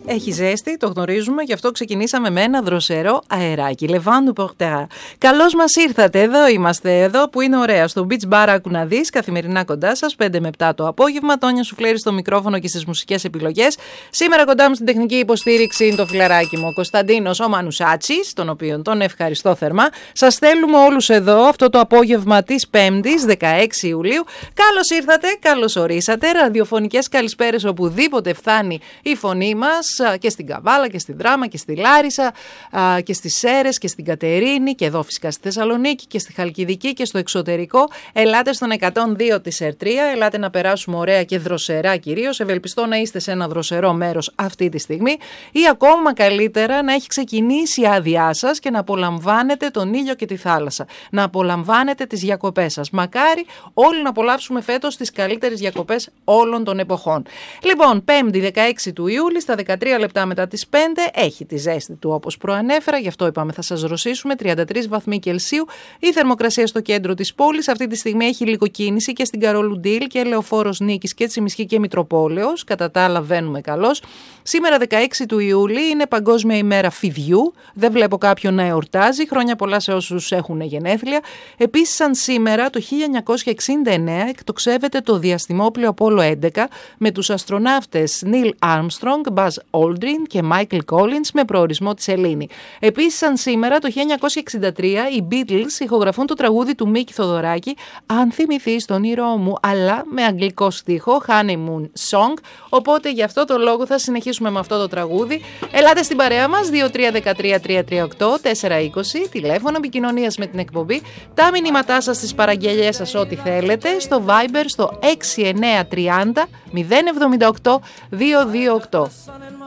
Έχει ζέστη, το γνωρίζουμε, γι' αυτό ξεκινήσαμε με ένα δροσερό αεράκι. Λεβάν του Πορτέρα. Καλώς μας ήρθατε, εδώ είμαστε, εδώ που είναι ωραία. Στο Beach Bar άκου να δεις, καθημερινά κοντά σας, 5 με 7 το απόγευμα. Τόνια Σουφλέρη στο μικρόφωνο και στις μουσικές επιλογές. Σήμερα κοντά μου στην τεχνική υποστήριξη είναι το φιλαράκι μου, ο Κωνσταντίνος ο Μανουσάτσης, τον οποίον τον ευχαριστώ θερμά. Σας στέλνουμε όλους εδώ αυτό το απόγευμα της 5ης, 16 Ιουλίου. Καλώς ήρθατε, καλώς ορίσατε. Ραδιοφωνικές καλησπέρες οπουδήποτε φτάνει η φωνή μας. Και στην Καβάλα και στην Δράμα και στη Λάρισα και στις Σέρρες και στην Κατερίνη και εδώ φυσικά στη Θεσσαλονίκη και στη Χαλκιδική και στο εξωτερικό. Ελάτε στον 102 της ΕΡΤΡΙΑ, ελάτε να περάσουμε ωραία και δροσερά κυρίως. Ευελπιστώ να είστε σε ένα δροσερό μέρος αυτή τη στιγμή ή ακόμα καλύτερα να έχει ξεκινήσει η άδειά σας και να απολαμβάνετε τον ήλιο και τη θάλασσα. Να απολαμβάνετε τις διακοπές σας. Μακάρι όλοι να απολαύσουμε φέτος τις καλύτερες διακοπές όλων των εποχών. Λοιπόν, 5η 16 του Ιούλη στα 13 λεπτά μετά τις 5 έχει τη ζέστη του όπως προανέφερα, γι' αυτό είπαμε θα σας ρωσίσουμε, 33 βαθμοί Κελσίου. Η θερμοκρασία στο κέντρο της πόλης αυτή τη στιγμή έχει λίγο κίνηση και στην Καρολουντήλ και Λεωφόρος Νίκης και Τσιμισκή και Μητροπόλεως, κατά τα άλλα βαίνουμε καλώς. Σήμερα 16 του Ιούλη είναι Παγκόσμια ημέρα φιδιού, δεν βλέπω κάποιον να εορτάζει, χρόνια πολλά σε όσους έχουν γενέθλια. Επίσης σαν σήμερα το 1969 εκτοξεύεται το διαστημόπλοιο Απόλλω 11 με τους αστροναύτες Νίλ Άρμστρονγκ, Μπαζ Όλντριν και Μάικλ Κόλινς με προορισμό τη Σελήνη. Επίσης, σαν σήμερα, το 1963, οι Beatles ηχογραφούν το τραγούδι του Μίκη Θοδωράκη, «Αν θυμηθείς τον ήρωό μου», αλλά με αγγλικό στίχο, Honeymoon Song. Οπότε, γι' αυτό το λόγο θα συνεχίσουμε με αυτό το τραγούδι. Ελάτε στην παρέα μας, 2313-338-420, τηλέφωνο επικοινωνίας με την εκπομπή, τα μηνύματά σας, τις παραγγελίες σας, ό,τι θέλετε, στο Viber στο 6930 078 228.